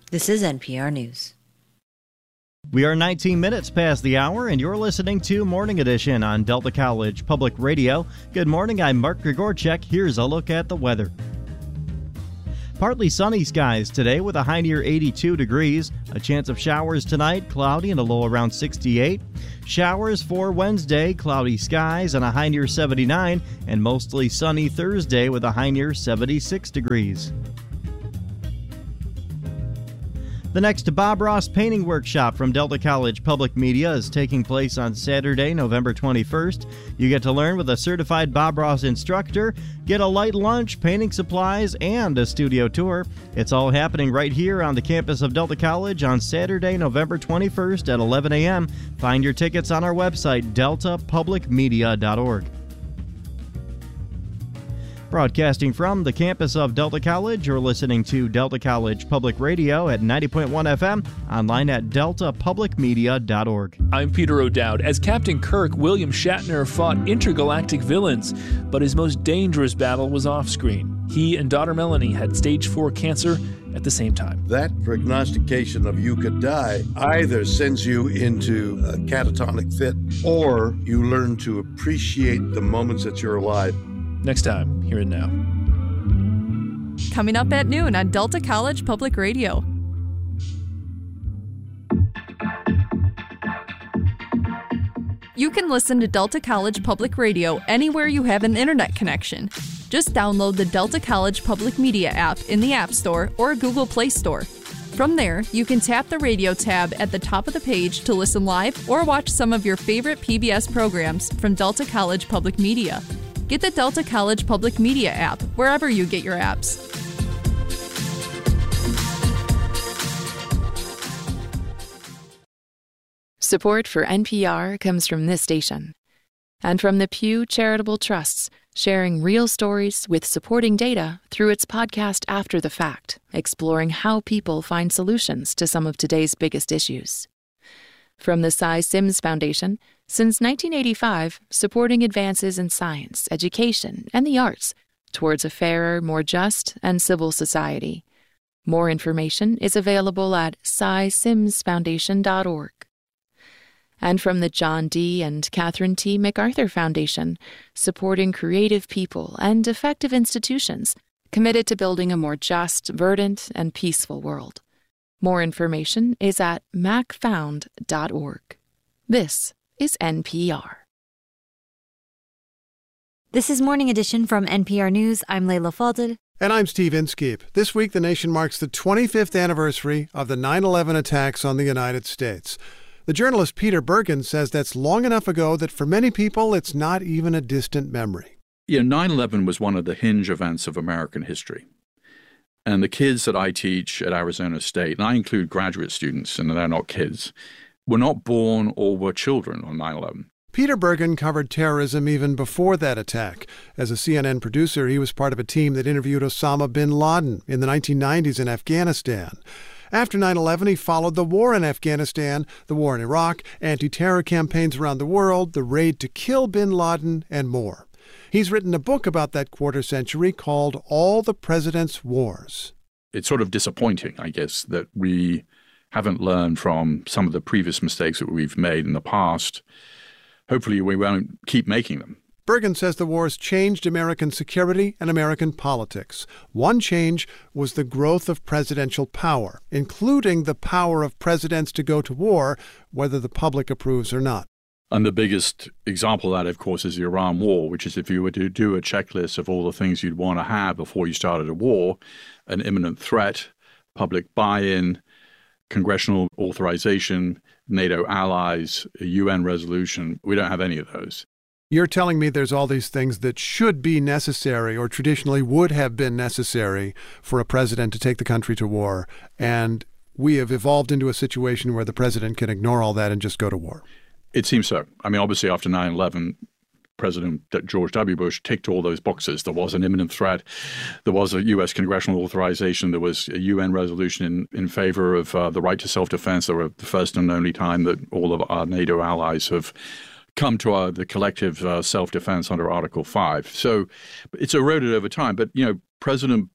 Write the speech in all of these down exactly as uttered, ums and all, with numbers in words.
This is N P R News. We are nineteen minutes past the hour, and you're listening to Morning Edition on Delta College Public Radio. Good morning, I'm Mark Grigorchek. Here's a look at the weather. Partly sunny skies today with a high near eighty-two degrees. A chance of showers tonight, cloudy and a low around sixty-eight. Showers for Wednesday, cloudy skies and a high near seventy-nine. And mostly sunny Thursday with a high near seventy-six degrees. The next Bob Ross painting workshop from Delta College Public Media is taking place on Saturday, November twenty-first. You get to learn with a certified Bob Ross instructor, get a light lunch, painting supplies, and a studio tour. It's all happening right here on the campus of Delta College on Saturday, November twenty-first at eleven a.m. Find your tickets on our website, delta public media dot org. Broadcasting from the campus of Delta College, you're listening to Delta College Public Radio at ninety point one F M, online at delta public media dot org. I'm Peter O'Dowd. As Captain Kirk, William Shatner fought intergalactic villains, but his most dangerous battle was off-screen. He and daughter Melanie had stage four cancer at the same time. That prognostication of you could die either sends you into a catatonic fit or you learn to appreciate the moments that you're alive. Next time, here and now. Coming up at noon on Delta College Public Radio. You can listen to Delta College Public Radio anywhere you have an internet connection. Just download the Delta College Public Media app in the App Store or Google Play Store. From there, you can tap the radio tab at the top of the page to listen live or watch some of your favorite P B S programs from Delta College Public Media. Get the Delta College Public Media app wherever you get your apps. Support for N P R comes from this station and from the Pew Charitable Trusts, sharing real stories with supporting data through its podcast After the Fact, exploring how people find solutions to some of today's biggest issues. From the Cy Sims Foundation, since nineteen eighty-five, supporting advances in science, education, and the arts towards a fairer, more just, and civil society. More information is available at cy sims foundation dot org. And from the John D. and Catherine T. MacArthur Foundation, supporting creative people and effective institutions committed to building a more just, verdant, and peaceful world. More information is at mac found dot org. This is N P R. This is Morning Edition from N P R News. I'm Layla Fadel. And I'm Steve Inskeep. This week, the nation marks the twenty-fifth anniversary of the nine eleven attacks on the United States. The journalist Peter Bergen says that's long enough ago that for many people, it's not even a distant memory. Yeah, nine eleven was one of the hinge events of American history. And the kids that I teach at Arizona State, and I include graduate students, and they're not kids, were not born or were children on nine eleven. Peter Bergen covered terrorism even before that attack. As a C N N producer, he was part of a team that interviewed Osama bin Laden in the nineteen nineties in Afghanistan. After nine eleven, he followed the war in Afghanistan, the war in Iraq, anti-terror campaigns around the world, the raid to kill bin Laden, and more. He's written a book about that quarter century called All the President's Wars. It's sort of disappointing, I guess, that we haven't learned from some of the previous mistakes that we've made in the past. Hopefully we won't keep making them. Bergen says the wars changed American security and American politics. One change was the growth of presidential power, including the power of presidents to go to war, whether the public approves or not. And the biggest example of that, of course, is the Iran war, which is if you were to do a checklist of all the things you'd want to have before you started a war, an imminent threat, public buy-in, congressional authorization, NATO allies, a U N resolution. We don't have any of those. You're telling me there's all these things that should be necessary or traditionally would have been necessary for a president to take the country to war, and we have evolved into a situation where the president can ignore all that and just go to war. It seems so. I mean, obviously, after nine eleven, President George W. Bush ticked all those boxes. There was an imminent threat. There was a U S congressional authorization. There was a U N resolution in, in favor of uh, the right to self-defense. There were the first and only time that all of our NATO allies have come to our, the collective uh, self-defense under Article five. So it's eroded over time. But, you know, President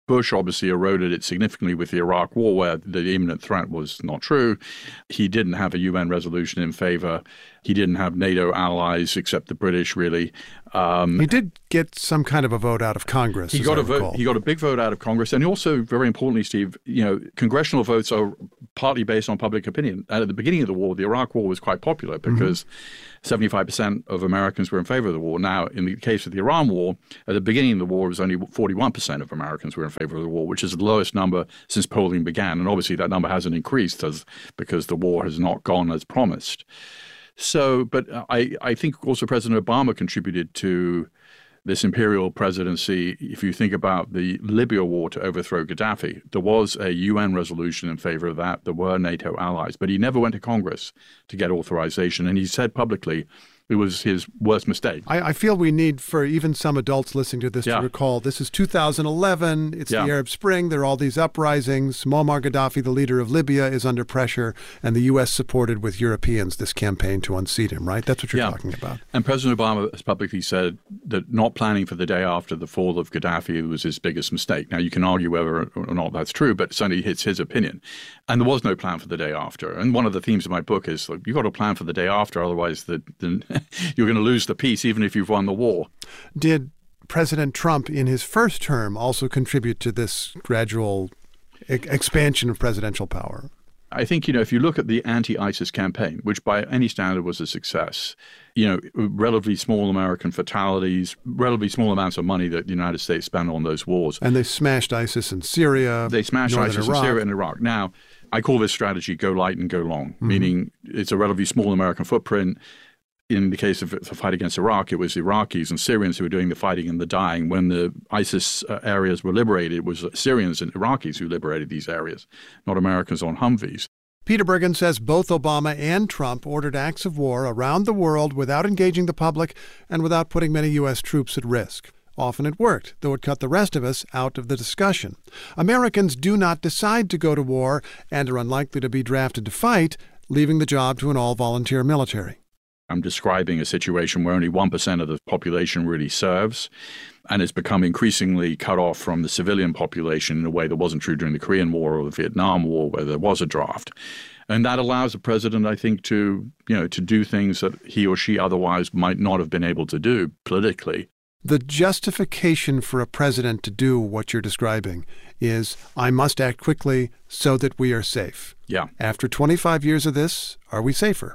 Bush obviously eroded it significantly with the Iraq War, where the imminent threat was not true. He didn't have a U N resolution in favor. He didn't have NATO allies except the British, really. Um, he did get some kind of a vote out of Congress. He got a vote. He got a big vote out of Congress, and also, very importantly, Steve, you know, congressional votes are partly based on public opinion. And at the beginning of the war, the Iraq War was quite popular because mm-hmm. seventy-five percent of Americans were in favor of the war. Now, in the case of the Iran War, at the beginning of the war, it was only forty-one percent of Americans were in favor of the war, which is the lowest number since polling began. And obviously, that number hasn't increased as because the war has not gone as promised. So, but I, I think also President Obama contributed to this imperial presidency. If you think about the Libya war to overthrow Gaddafi, there was a U N resolution in favor of that. There were NATO allies, but he never went to Congress to get authorization. And he said publicly it was his worst mistake. I, I feel we need, for even some adults listening to this, yeah. to recall this is two thousand eleven. It's yeah. the Arab Spring. There are all these uprisings. Muammar Gaddafi, the leader of Libya, is under pressure, and the U S supported with Europeans this campaign to unseat him, right? That's what you're yeah. talking about. And President Obama has publicly said that not planning for the day after the fall of Gaddafi was his biggest mistake. Now, you can argue whether or not that's true, but certainly it's his opinion. And there was no plan for the day after. And one of the themes of my book is, look, you've got to plan for the day after, otherwise the, the you're going to lose the peace even if you've won the war. Did President Trump in his first term also contribute to this gradual e- expansion of presidential power? I think, you know, if you look at the anti-ISIS campaign, which by any standard was a success, you know, relatively small American fatalities, relatively small amounts of money that the United States spent on those wars. And they smashed ISIS in Syria. They smashed Northern ISIS Iraq. in Syria and Iraq. Now, I call this strategy go light and go long, Mm-hmm. meaning it's a relatively small American footprint. In the case of the fight against Iraq, it was Iraqis and Syrians who were doing the fighting and the dying. When the ISIS uh, areas were liberated, it was Syrians and Iraqis who liberated these areas, not Americans on Humvees. Peter Bergen says both Obama and Trump ordered acts of war around the world without engaging the public and without putting many U S troops at risk. Often it worked, though it cut the rest of us out of the discussion. Americans do not decide to go to war and are unlikely to be drafted to fight, leaving the job to an all-volunteer military. I'm describing a situation where only one percent of the population really serves, and it's become increasingly cut off from the civilian population in a way that wasn't true during the Korean War or the Vietnam War, where there was a draft. And that allows the president, I think, to, you know, to do things that he or she otherwise might not have been able to do politically. The justification for a president to do what you're describing is, I must act quickly so that we are safe. Yeah. After twenty-five years of this, are we safer?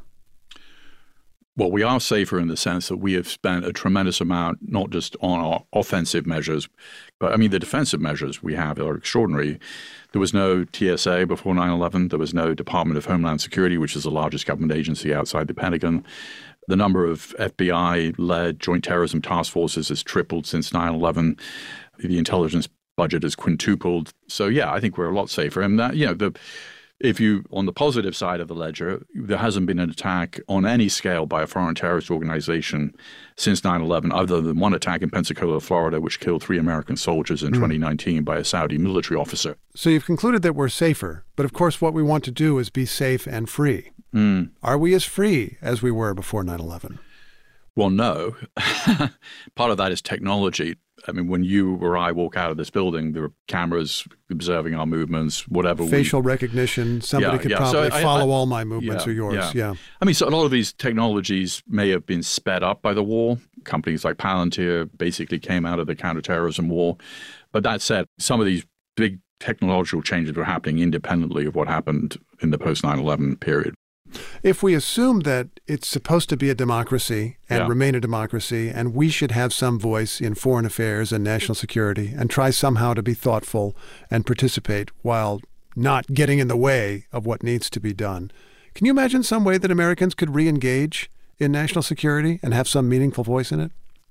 Well, we are safer in the sense that we have spent a tremendous amount, not just on our offensive measures, but I mean, the defensive measures we have are extraordinary. There was no T S A before nine eleven. There was no Department of Homeland Security, which is the largest government agency outside the Pentagon. The number of F B I-led joint terrorism task forces has tripled since nine eleven. The intelligence budget has quintupled. So, yeah, I think we're a lot safer. And that, you know, the If you, on the positive side of the ledger, there hasn't been an attack on any scale by a foreign terrorist organization since nine eleven, other than one attack in Pensacola, Florida, which killed three American soldiers in mm. twenty nineteen by a Saudi military officer. So you've concluded that we're safer, but of course what we want to do is be safe and free. Mm. Are we as free as we were before nine eleven? Well, no. Part of that is technology. I mean, when you or I walk out of this building, there are cameras observing our movements, whatever. Facial we, recognition. Somebody yeah, could yeah. probably so I, follow I, all my movements yeah, or yours. Yeah. yeah. I mean, so a lot of these technologies may have been sped up by the war. Companies like Palantir basically came out of the counterterrorism war. But that said, some of these big technological changes were happening independently of what happened in the post nine eleven period. If we assume that it's supposed to be a democracy and yeah. remain a democracy, and we should have some voice in foreign affairs and national security and try somehow to be thoughtful and participate while not getting in the way of what needs to be done, can you imagine some way that Americans could re-engage in national security and have some meaningful voice in it?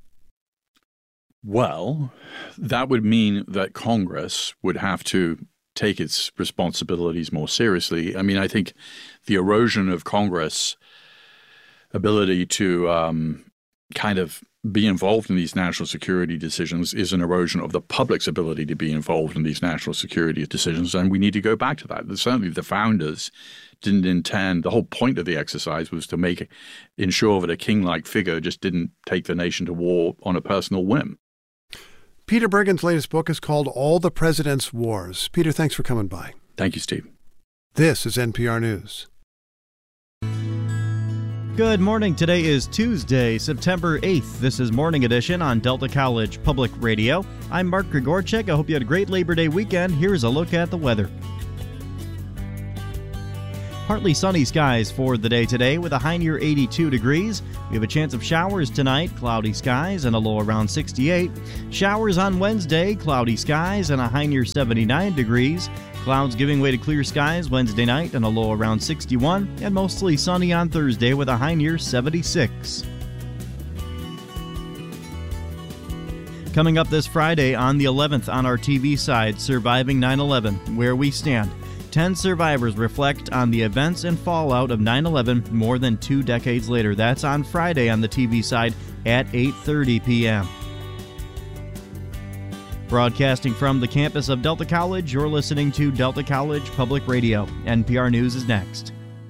Well, that would mean that Congress would have to take its responsibilities more seriously. I mean, I think the erosion of Congress' ability to um, kind of be involved in these national security decisions is an erosion of the public's ability to be involved in these national security decisions, and we need to go back to that. Certainly the founders didn't intend, the whole point of the exercise was to make ensure that a king-like figure just didn't take the nation to war on a personal whim. Peter Bergen's latest book is called All the President's Wars. Peter, thanks for coming by. Thank you, Steve. This is N P R News. Good morning. Today is Tuesday, September eighth. This is Morning Edition on Delta College Public Radio. I'm Mark Grigorchik. I hope you had a great Labor Day weekend. Here's a look at the weather. Partly sunny skies for the day today with a high near eighty-two degrees. We have a chance of showers tonight, cloudy skies and a low around sixty-eight. Showers on Wednesday, cloudy skies and a high near seventy-nine degrees. Clouds giving way to clear skies Wednesday night and a low around sixty-one. And mostly sunny on Thursday with a high near seventy-six. Coming up this Friday on the eleventh on our T V side, Surviving nine eleven, Where We Stand. Ten survivors reflect on the events and fallout of nine eleven more than two decades later. That's on Friday on the T V side at eight thirty p.m. Broadcasting from the campus of Delta College, you're listening to Delta College Public Radio. N P R News is next.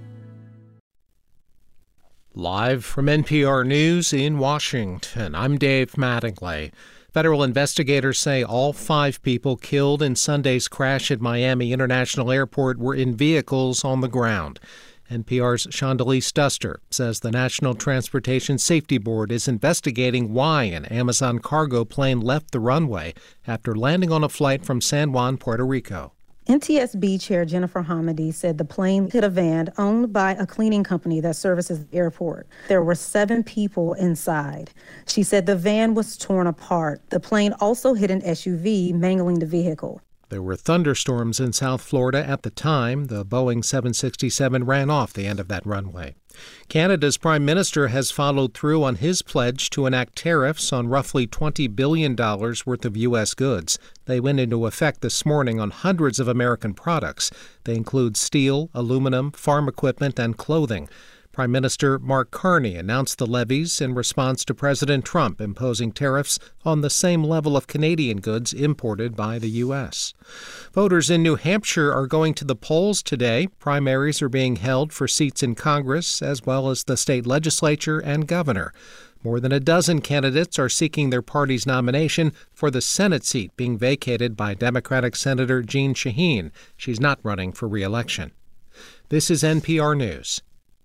Live from N P R News in Washington, I'm Dave Mattingly. Federal investigators say all five people killed in Sunday's crash at Miami International Airport were in vehicles on the ground. N P R's Shondelise Duster says the National Transportation Safety Board is investigating why an Amazon cargo plane left the runway after landing on a flight from San Juan, Puerto Rico. N T S B Chair Jennifer Hamady said the plane hit a van owned by a cleaning company that services the airport. There were seven people inside. She said the van was torn apart. The plane also hit an S U V, mangling the vehicle. There were thunderstorms in South Florida at the time. The Boeing seven sixty-seven ran off the end of that runway. Canada's Prime Minister has followed through on his pledge to enact tariffs on roughly twenty billion dollars worth of U S goods. They went into effect this morning on hundreds of American products. They include steel, aluminum, farm equipment, and clothing. Prime Minister Mark Carney announced the levies in response to President Trump imposing tariffs on the same level of Canadian goods imported by the U S. Voters in New Hampshire are going to the polls today. Primaries are being held for seats in Congress as well as the state legislature and governor. More than a dozen candidates are seeking their party's nomination for the Senate seat being vacated by Democratic Senator Jeanne Shaheen. She's not running for re-election. This is N P R News.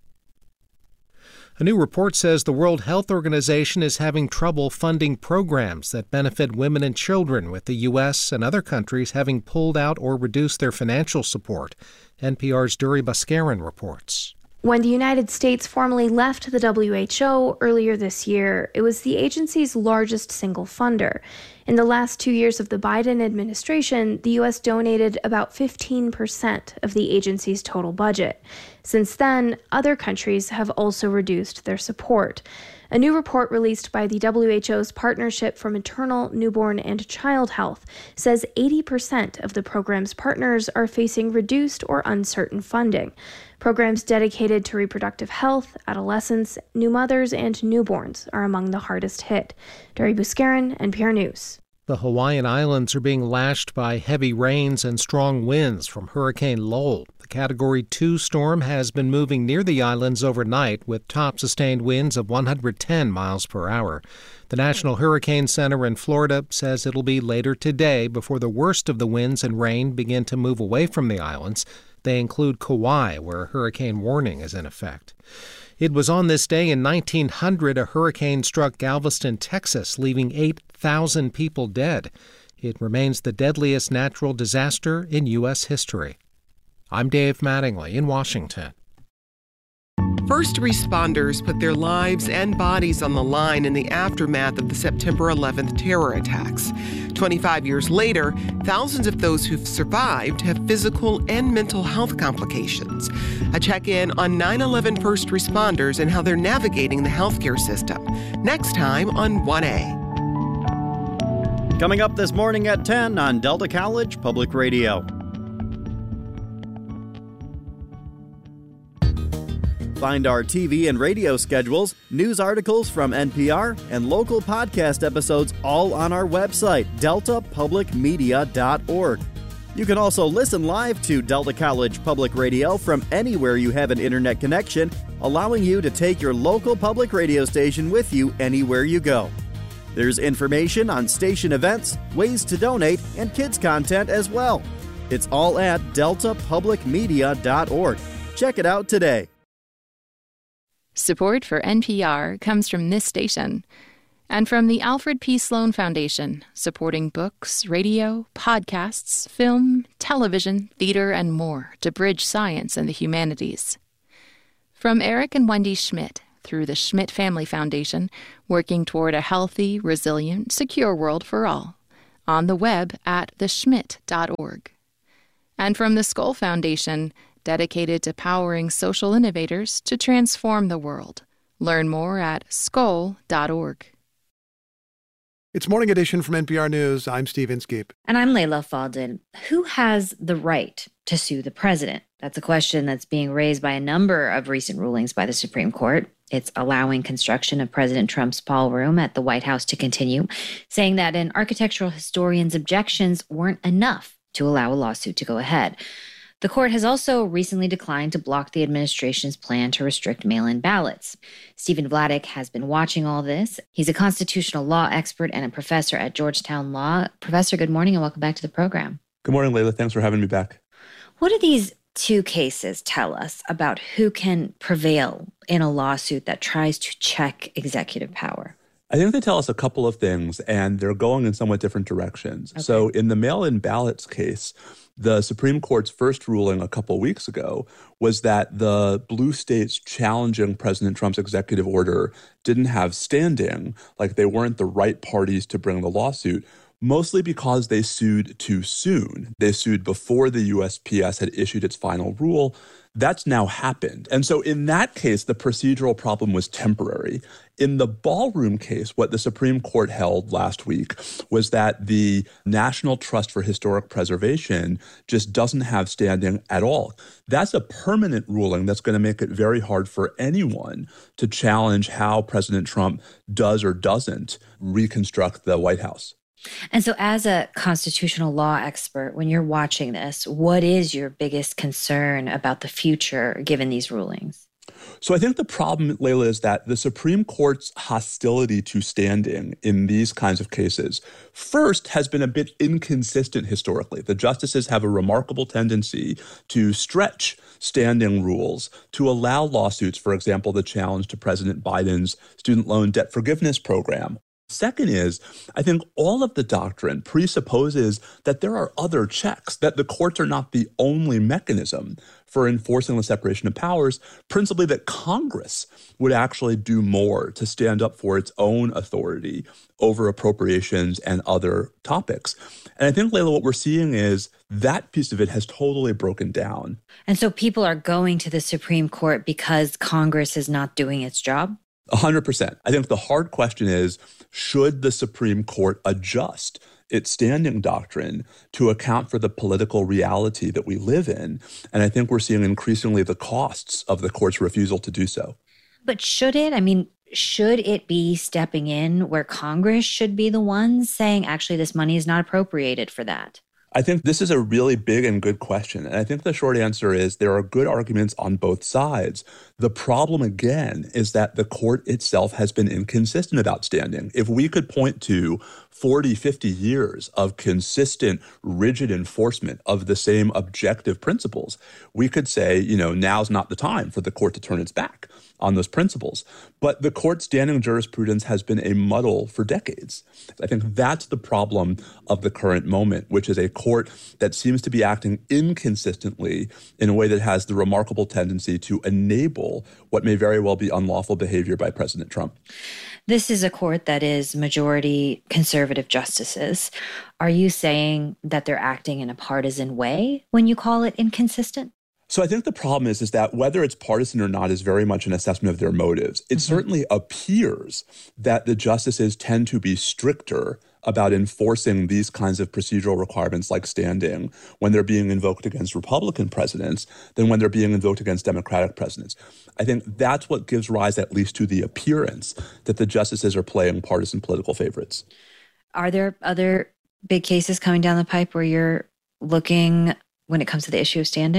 A new report says the World Health Organization is having trouble funding programs that benefit women and children, with the U S and other countries having pulled out or reduced their financial support. N P R's Duri Baskarin reports. When the United States formally left the W H O earlier this year, it was the agency's largest single funder. In the last two years of the Biden administration, the U S donated about fifteen percent of the agency's total budget. Since then, other countries have also reduced their support. A new report released by the W H O's Partnership for Maternal, Newborn, and Child Health says eighty percent of the program's partners are facing reduced or uncertain funding. Programs dedicated to reproductive health, adolescents, new mothers, and newborns are among the hardest hit. Duri Baskarin, N P R News. The Hawaiian Islands are being lashed by heavy rains and strong winds from Hurricane Lowell. The Category two storm has been moving near the islands overnight with top sustained winds of one hundred ten miles per hour. The National Hurricane Center in Florida says it'll be later today before the worst of the winds and rain begin to move away from the islands. They include Kauai, where a hurricane warning is in effect. It was on this day in nineteen hundred a hurricane struck Galveston, Texas, leaving eight thousand people dead. It remains the deadliest natural disaster in U S history. I'm Dave Mattingly in Washington. First responders put their lives and bodies on the line in the aftermath of the September eleventh terror attacks. twenty-five years later, thousands of those who've survived have physical and mental health complications. A check-in on nine eleven first responders and how they're navigating the healthcare system. Next time on one A. Coming up this morning at ten on Delta College Public Radio. Find our T V and radio schedules, news articles from N P R, and local podcast episodes all on our website, delta public media dot org. You can also listen live to Delta College Public Radio from anywhere you have an internet connection, allowing you to take your local public radio station with you anywhere you go. There's information on station events, ways to donate, and kids content as well. It's all at delta public media dot org. Check it out today. Support for N P R comes from this station and from the Alfred P. Sloan Foundation, supporting books, radio, podcasts, film, television, theater, and more to bridge science and the humanities. From Eric and Wendy Schmidt, through the Schmidt Family Foundation, working toward a healthy, resilient, secure world for all, on the web at the schmidt dot org. And from the Skoll Foundation, dedicated to powering social innovators to transform the world. Learn more at skoll dot org. It's Morning Edition from N P R News. I'm Steve Inskeep. And I'm Layla Faldin. Who has the right to sue the president? That's a question that's being raised by a number of recent rulings by the Supreme Court. It's allowing construction of President Trump's ballroom at the White House to continue, saying that an architectural historian's objections weren't enough to allow a lawsuit to go ahead. The court has also recently declined to block the administration's plan to restrict mail-in ballots. Stephen Vladeck has been watching all this. He's a constitutional law expert and a professor at Georgetown Law. Professor, good morning and welcome back to the program. Good morning, Layla. Thanks for having me back. What do these two cases tell us about who can prevail in a lawsuit that tries to check executive power? I think they tell us a couple of things, and they're going in somewhat different directions. Okay. So in the mail-in ballots case, the Supreme Court's first ruling a couple of weeks ago was that the blue states challenging President Trump's executive order didn't have standing, like they weren't the right parties to bring the lawsuit, mostly because they sued too soon. They sued before the U S P S had issued its final rule. That's now happened. And so in that case, the procedural problem was temporary. In the ballroom case, what the Supreme Court held last week was that the National Trust for Historic Preservation just doesn't have standing at all. That's a permanent ruling that's going to make it very hard for anyone to challenge how President Trump does or doesn't reconstruct the White House. And so as a constitutional law expert, when you're watching this, what is your biggest concern about the future given these rulings? So I think the problem, Layla, is that the Supreme Court's hostility to standing in these kinds of cases, first, has been a bit inconsistent historically. The justices have a remarkable tendency to stretch standing rules to allow lawsuits, for example, the challenge to President Biden's student loan debt forgiveness program. Second is, I think all of the doctrine presupposes that there are other checks, that the courts are not the only mechanism for enforcing the separation of powers, principally that Congress would actually do more to stand up for its own authority over appropriations and other topics. And I think, Layla, what we're seeing is that piece of it has totally broken down. And so people are going to the Supreme Court because Congress is not doing its job? A hundred percent. I think the hard question is, should the Supreme Court adjust its standing doctrine to account for the political reality that we live in? And I think we're seeing increasingly the costs of the court's refusal to do so. But should it? I mean, should it be stepping in where Congress should be the ones saying, actually, this money is not appropriated for that? I think this is a really big and good question. And I think the short answer is there are good arguments on both sides. The problem, again, is that the court itself has been inconsistent about standing. If we could point to forty, fifty years of consistent, rigid enforcement of the same objective principles, we could say, you know, now's not the time for the court to turn its back on those principles. But the court's standing jurisprudence has been a muddle for decades. I think that's the problem of the current moment, which is a court that seems to be acting inconsistently in a way that has the remarkable tendency to enable what may very well be unlawful behavior by President Trump. This is a court that is majority conservative justices. Are you saying that they're acting in a partisan way when you call it inconsistent? So I think the problem is, is that whether it's partisan or not is very much an assessment of their motives. It mm-hmm. certainly appears that the justices tend to be stricter about enforcing these kinds of procedural requirements like standing when they're being invoked against Republican presidents than when they're being invoked against Democratic presidents. I think that's what gives rise at least to the appearance that the justices are playing partisan political favorites. Are there other big cases coming down the pipe where you're looking when it comes to the issue of standing?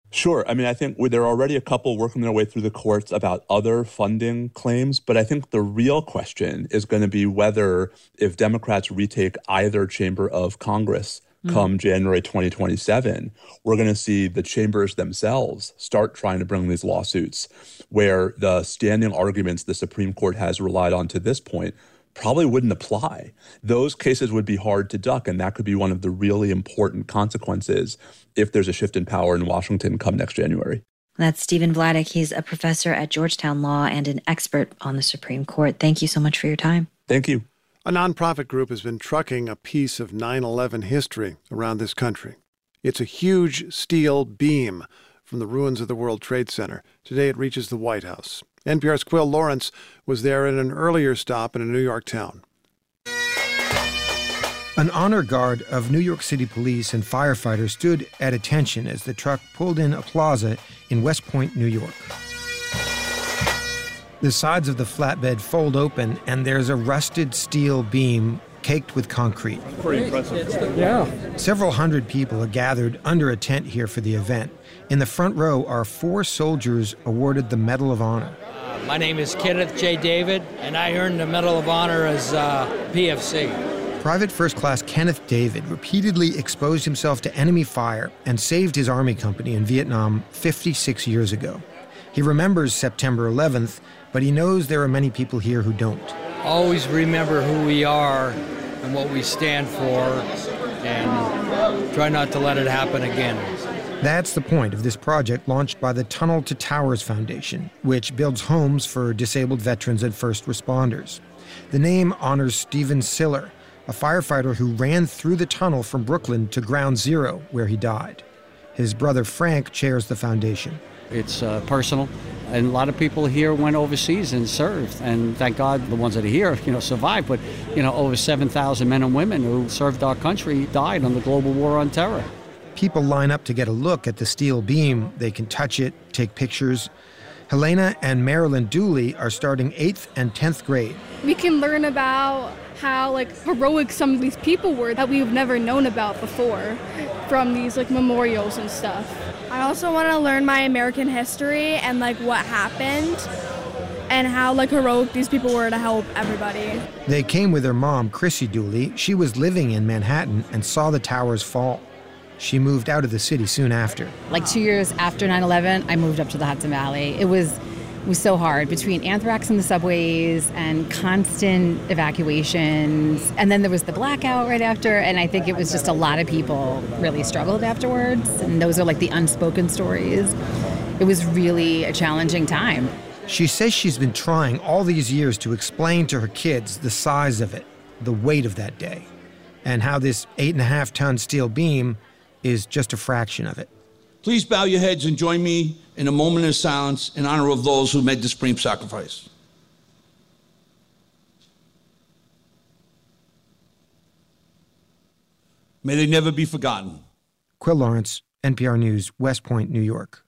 Sure. I mean, I think there are already a couple working their way through the courts about other funding claims, but I think the real question is going to be whether, if Democrats retake either chamber of Congress mm. come January twenty twenty-seven, we're going to see the chambers themselves start trying to bring these lawsuits where the standing arguments the Supreme Court has relied on to this point probably wouldn't apply. Those cases would be hard to duck, and that could be one of the really important consequences if there's a shift in power in Washington come next January. That's Stephen Vladeck. He's a professor at Georgetown Law and an expert on the Supreme Court. Thank you so much for your time. Thank you. A nonprofit group has been trucking a piece of nine eleven history around this country. It's a huge steel beam from the ruins of the World Trade Center. Today it reaches the White House. N P R's Quill Lawrence was there in an earlier stop in a New York town. An honor guard of New York City police and firefighters stood at attention as the truck pulled in a plaza in West Point, New York. The sides of the flatbed fold open, and there's a rusted steel beam caked with concrete. Pretty impressive. Yeah. Several hundred people are gathered under a tent here for the event. In the front row are four soldiers awarded the Medal of Honor. Uh, my name is Kenneth J. David, and I earned the Medal of Honor as uh, P F C. Private First Class Kenneth David repeatedly exposed himself to enemy fire and saved his army company in Vietnam fifty-six years ago. He remembers September eleventh, but he knows there are many people here who don't. Always remember who we are and what we stand for, and try not to let it happen again. That's the point of this project launched by the Tunnel to Towers Foundation, which builds homes for disabled veterans and first responders. The name honors Stephen Siller, a firefighter who ran through the tunnel from Brooklyn to Ground Zero, where he died. His brother Frank chairs the foundation. It's uh, personal, and a lot of people here went overseas and served, and thank God the ones that are here, you know, survived. But, you know, over seven thousand men and women who served our country died on the global war on terror. People line up to get a look at the steel beam. They can touch it, take pictures. Helena and Marilyn Dooley are starting eighth and tenth grade. We can learn about how like heroic some of these people were that we've never known about before from these like memorials and stuff. I also want to learn my American history and like what happened and how like heroic these people were to help everybody. They came with their mom, Chrissy Dooley. She was living in Manhattan and saw the towers fall. She moved out of the city soon after. Like two years after nine eleven, I moved up to the Hudson Valley. It was it was so hard between anthrax in the subways and constant evacuations. And then there was the blackout right after. And I think it was just a lot of people really struggled afterwards. And those are like the unspoken stories. It was really a challenging time. She says she's been trying all these years to explain to her kids the size of it, the weight of that day, and how this eight and a half ton steel beam is just a fraction of it. Please bow your heads and join me in a moment of silence in honor of those who made the supreme sacrifice. May they never be forgotten. Quill Lawrence, N P R News, West Point, New York.